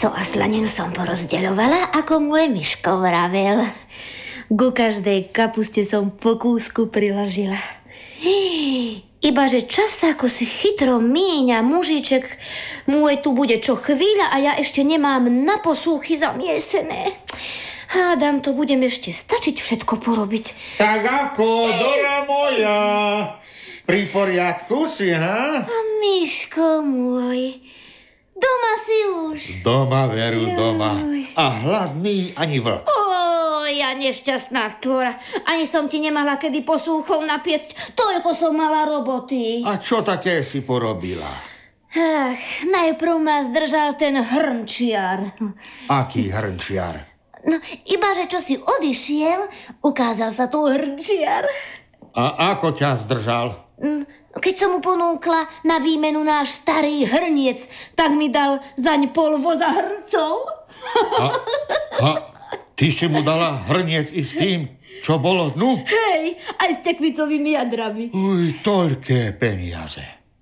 Meso a slaninu som porozdeľovala, ako môj Miško vravel. Ku každej kapuste som po kúsku priložila. Ibaže čas ako si chytro míňa, mužiček môj tu bude čo chvíľa a ja ešte nemám na posúchy zamiesené. Hádam, to budem ešte stačiť všetko porobiť. Tak ako, Dora moja, pri poriadku si, ha? A Miško môj, doma si už? Doma, Veru, doma. A hladný ani vlk. Ja nešťastná stvora. Ani som ti nemala kedy posúchov napiecť. Toľko som mala roboty. A čo také si porobila? Najprv ma zdržal ten hrnčiar. Aký hrnčiar? No, ibaže čo si odišiel, ukázal sa tu hrnčiar. A ako ťa zdržal? Keď som mu ponúkla na výmenu náš starý hrniec, tak mi dal zaň pol voza hrncov. Ty si mu dala hrniec i s tým, čo bolo dnu? Hej, aj s tekvicovými jadrami. Toľké peniaze.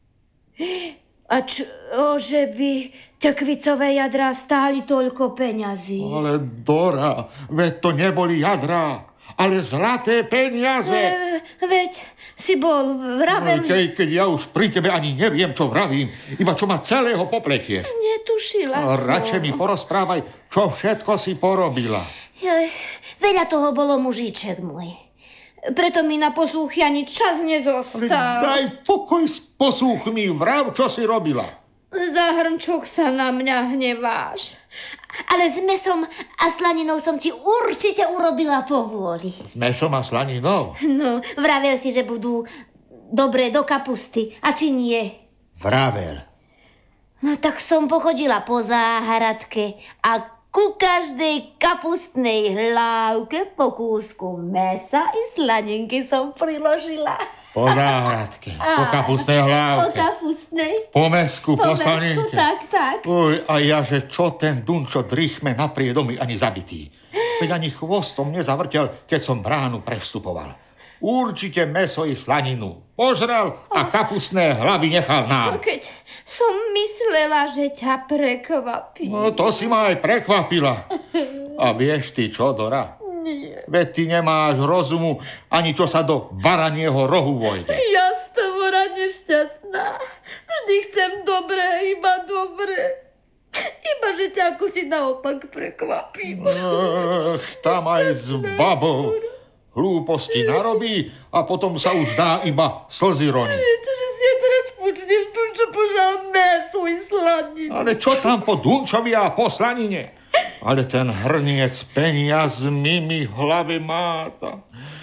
A že by tekvicové jadrá stáli toľko peňazí? Ale Dora, veď to neboli jadrá, ale zlaté peniaze. Veď si bol vravel... Keď ja už pri tebe ani neviem, čo vravím, iba čo ma celého popletieš. Netušila som. Radšej mi porozprávaj, čo všetko si porobila. Veľa toho bolo, mužíček môj. Preto mi na posúchy ani čas nezostal. Daj pokoj s posúchmi, vrav, čo si robila. Za hrnčok sa na mňa hneváš. Ale s mesom a slaninou som ti určite urobila povôli. S mesom a slaninou? No, vravel si, že budú dobré do kapusty. A či nie? Vravel. No tak som pochodila po záhradke a ku každej kapustnej hlávke po kúsku mesa i slaninky som priložila. Po záhradke, po kapustnej hlávke. Po kapustnej. Po mesku, po slaninke. Tak. A ja, že čo ten Dunčo drichme na priedomy ani zabitý. Veď ani chvostom nezavrtel, keď som bránu prestupoval. Určite meso i slaninu požrel a kapustné hlavy nechal nám. Keď som myslela, že ťa prekvapí. No to si ma aj prekvapila. A vieš ty čo, Dora? Nie. Veď ty nemáš rozumu ani čo sa do baranieho rohu vojde. Ja stvora nešťastná. Vždy chcem dobré, iba dobré. Iba, že ťa ako si naopak prekvapím. Tam aj s babou hlúposti narobí a potom sa už dá iba slzy roniť. Čože si ja teraz počnem, čo požal meso i slaninu. Ale čo tam po Dunčovi a po slanine? Ale ten hrniec peniazmi mi v hlave máta.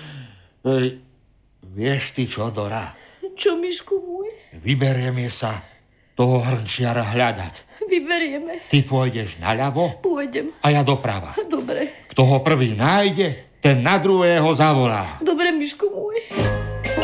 Vieš ty čo, Dora? Čo, Mišku môj? Vyberieme sa toho hrnčiara hľadať. Vyberieme. Ty pôjdeš naľavo? Pôjdem. A ja doprava. Dobre. Kto ho prvý nájde, ten na druhého zavolá. Dobre, Mišku môj.